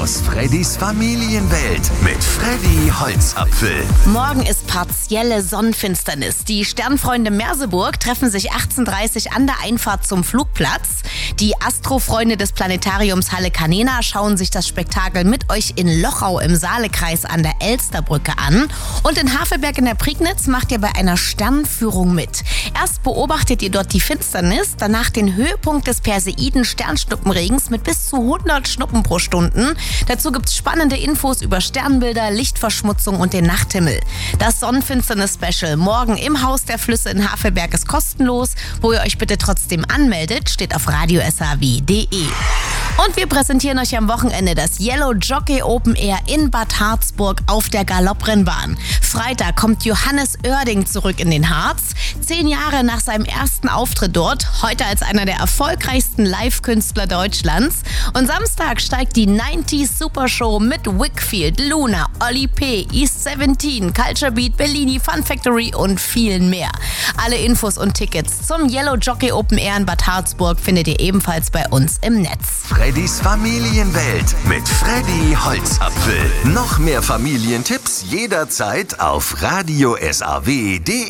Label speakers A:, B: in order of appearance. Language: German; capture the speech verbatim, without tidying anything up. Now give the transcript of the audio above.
A: aus Freddys Familienwelt mit Freddy Holzapfel.
B: Morgen ist partielle Sonnenfinsternis. Die Sternfreunde Merseburg treffen sich achtzehn Uhr dreißig an der Einfahrt zum Flugplatz. Die Astrofreunde des Planetariums Halle Canena schauen sich das Spektakel mit euch in Lochau im Saalekreis an der Elsterbrücke an. Und in Havelberg in der Prignitz macht ihr bei einer Sternführung mit. Erst beobachtet ihr dort die Finsternis, danach den Höhepunkt des Perseiden Sternschnuppenregens mit bis zu hundert Schnuppen pro Stunde. Dazu gibt's spannende Infos über Sternbilder, Lichtverschmutzung und den Nachthimmel. Das Sonnenfinsternis-Special morgen im Haus der Flüsse in Havelberg ist kostenlos. Wo ihr euch bitte trotzdem anmeldet, steht auf radio s a w punkt d e. Und wir präsentieren euch am Wochenende das Yellow Jockey Open Air in Bad Harzburg auf der Galopprennbahn. Freitag kommt Johannes Oerding zurück in den Harz. Zehn Jahre nach seinem ersten Auftritt dort, heute als einer der erfolgreichsten Live-Künstler Deutschlands. Und Samstag steigt die neunziger Super Show mit Wickfield, Luna, Oli P., East siebzehn, Culture Beat, Bellini, Fun Factory und vielen mehr. Alle Infos und Tickets zum Yellow Jockey Open Air in Bad Harzburg findet ihr ebenfalls bei uns im Netz.
A: Freddys Familienwelt mit Freddy Holzapfel. Noch mehr Familientipps jederzeit auf radio s a w punkt d e.